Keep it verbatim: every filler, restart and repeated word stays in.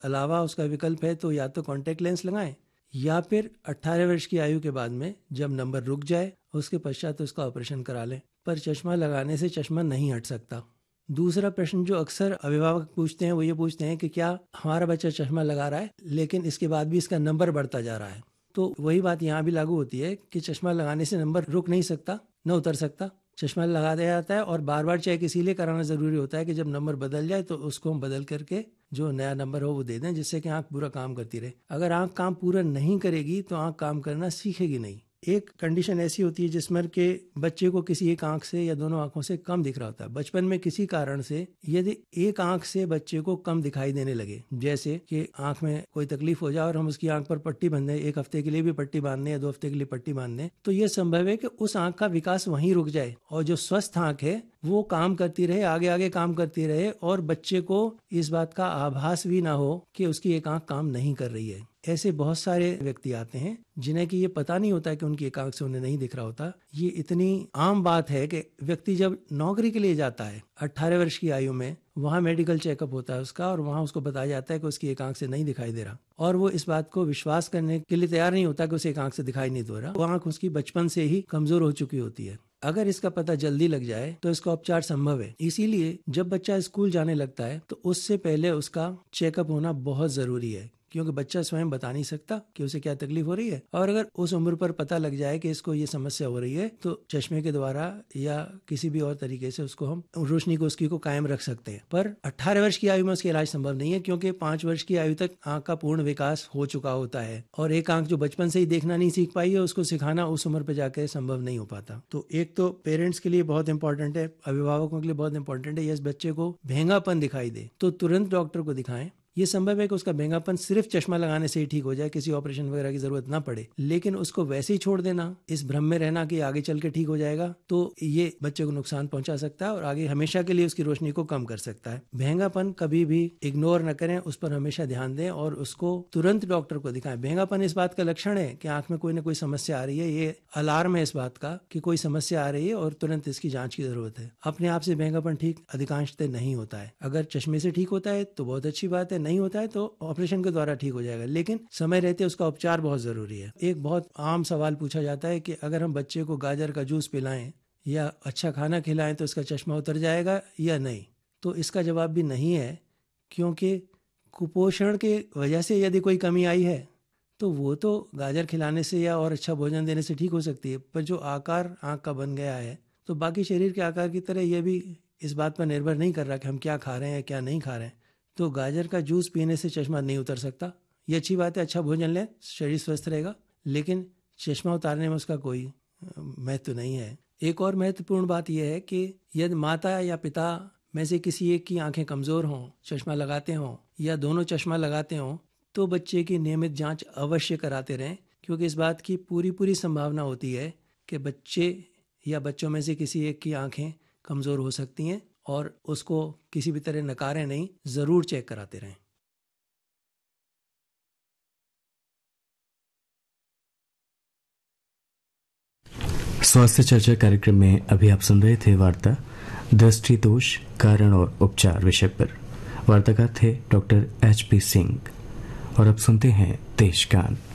अलावा उसका विकल्प है तो या तो कॉन्टैक्ट लेंस लगाएं या फिर अट्ठारह वर्ष की आयु के बाद में जब नंबर रुक जाए उसके पश्चात उसका ऑपरेशन करा लें। पर चश्मा लगाने से चश्मा नहीं हट सकता। दूसरा प्रश्न जो अक्सर अभिभावक पूछते हैं वो ये पूछते हैं कि क्या हमारा बच्चा चश्मा लगा रहा है लेकिन इसके बाद भी इसका नंबर बढ़ता जा रहा है। तो वही बात यहाँ भी लागू होती है कि चश्मा लगाने से नंबर रुक नहीं सकता, न उतर सकता। चश्मा लगा दिया जाता है और बार बार चेक इसीलिए कराना जरूरी होता है कि जब नंबर बदल जाए तो उसको हम बदल करके जो नया नंबर हो वो दे दें, जिससे कि आंख पूरा काम करती रहे। अगर आंख काम पूरा नहीं करेगी तो आंख काम करना सीखेगी नहीं। एक कंडीशन ऐसी होती है जिसमें के बच्चे को किसी एक आंख से या दोनों आंखों से कम दिख रहा होता है। बचपन में किसी कारण से यदि एक आंख से बच्चे को कम दिखाई देने लगे, जैसे कि आंख में कोई तकलीफ हो जाए और हम उसकी आंख पर पट्टी बांधे, एक हफ्ते के लिए भी पट्टी बांधने या दो हफ्ते के लिए पट्टी बांधने, तो यह संभव है कि उस आंख का विकास वहीं रुक जाए और जो स्वस्थ आंख है वो काम करती रहे, आगे आगे काम करती रहे और बच्चे को इस बात का आभास भी ना हो कि उसकी एक आंख काम नहीं कर रही है। ऐसे बहुत सारे व्यक्ति आते हैं जिन्हें कि ये पता नहीं होता कि उनकी एक आंख से उन्हें नहीं दिख रहा होता। ये इतनी आम बात है कि व्यक्ति जब नौकरी के लिए जाता है अट्ठारह वर्ष की आयु में, वहाँ मेडिकल चेकअप होता है उसका और वहाँ उसको बताया जाता है कि उसकी एक आंख से नहीं दिखाई दे रहा और वो इस बात को विश्वास करने के लिए तैयार नहीं होता कि उसे एक आंख से दिखाई नहीं दे रहा। वो आंख उसकी बचपन से ही कमजोर हो चुकी होती है। अगर इसका पता जल्दी लग जाए तो इसका उपचार संभव है। इसीलिए जब बच्चा स्कूल जाने लगता है तो उससे पहले उसका चेकअप होना बहुत जरूरी है, क्योंकि बच्चा स्वयं बता नहीं सकता कि उसे क्या तकलीफ हो रही है। और अगर उस उम्र पर पता लग जाए कि इसको ये समस्या हो रही है तो चश्मे के द्वारा या किसी भी और तरीके से उसको हम रोशनी को उसकी को कायम रख सकते हैं। पर अट्ठारह वर्ष की आयु में उसका इलाज संभव नहीं है, क्योंकि पांच वर्ष की आयु तक आंख का पूर्ण विकास हो चुका होता है और एक आंख जो बचपन से ही देखना नहीं सीख पाई है उसको सिखाना उस उम्र पर जाकर संभव नहीं हो पाता। तो एक तो पेरेंट्स के लिए बहुत इंपॉर्टेंट है, अभिभावकों के लिए बहुत इंपॉर्टेंट है, यस बच्चे को भेंगापन दिखाई दे तो तुरंत डॉक्टर को दिखाएं। ये संभव है कि उसका भेंगापन सिर्फ चश्मा लगाने से ही ठीक हो जाए, किसी ऑपरेशन वगैरह की जरूरत ना पड़े, लेकिन उसको वैसे ही छोड़ देना, इस भ्रम में रहना कि आगे चल के ठीक हो जाएगा, तो ये बच्चे को नुकसान पहुंचा सकता है और आगे हमेशा के लिए उसकी रोशनी को कम कर सकता है। भेंगापन कभी भी इग्नोर न करें, उस पर हमेशा ध्यान दें और उसको तुरंत डॉक्टर को दिखाएं। भेंगापन इस बात का लक्षण है कि आंख में कोई ना कोई समस्या आ रही है, ये अलार्म है इस बात का कि कोई समस्या आ रही है और तुरंत इसकी जांच की जरूरत है। अपने आप से भेंगापन ठीक अधिकांशतः नहीं होता है। अगर चश्मे से ठीक होता है तो बहुत अच्छी बात है, नहीं होता है तो ऑपरेशन के द्वारा ठीक हो जाएगा, लेकिन समय रहते उसका उपचार बहुत जरूरी है। एक बहुत आम सवाल पूछा जाता है कि अगर हम बच्चे को गाजर का जूस पिलाएं या अच्छा खाना खिलाएं तो इसका चश्मा उतर जाएगा या नहीं, तो इसका जवाब भी नहीं है, क्योंकि कुपोषण के वजह से यदि कोई कमी आई है तो वो तो गाजर खिलाने से या और अच्छा भोजन देने से ठीक हो सकती है, पर जो आकार आंख का बन गया है तो बाकी शरीर के आकार की तरह यह भी इस बात पर निर्भर नहीं कर रहा कि हम क्या खा रहे हैं या क्या नहीं खा रहे हैं। तो गाजर का जूस पीने से चश्मा नहीं उतर सकता, ये अच्छी बात है, अच्छा भोजन लें, शरीर स्वस्थ रहेगा, लेकिन चश्मा उतारने में उसका कोई महत्व नहीं है। एक और महत्वपूर्ण बात यह है कि यदि माता या पिता में से किसी एक की आंखें कमजोर हों, चश्मा लगाते हों या दोनों चश्मा लगाते हों, तो बच्चे की नियमित जांच अवश्य कराते रहें, क्योंकि इस बात की पूरी पूरी संभावना होती है कि बच्चे या बच्चों में से किसी एक की आंखें कमजोर हो सकती हैं और उसको किसी भी तरह नकारें नहीं, जरूर चेक कराते रहें। स्वास्थ्य चर्चा कार्यक्रम में अभी आप सुन रहे थे वार्ता दृष्टि दोष कारण और उपचार विषय पर। वार्ताकार थे डॉक्टर एच पी सिंह और अब सुनते हैं देश गान।